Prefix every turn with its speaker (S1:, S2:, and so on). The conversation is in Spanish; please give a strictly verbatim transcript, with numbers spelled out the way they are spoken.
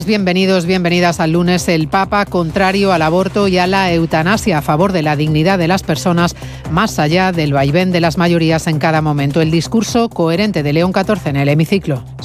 S1: Bienvenidos, bienvenidas al lunes. El Papa contrario al aborto y a la eutanasia, a favor de la dignidad de las personas más allá del vaivén de las mayorías en cada momento. El discurso coherente de León catorce en el hemiciclo.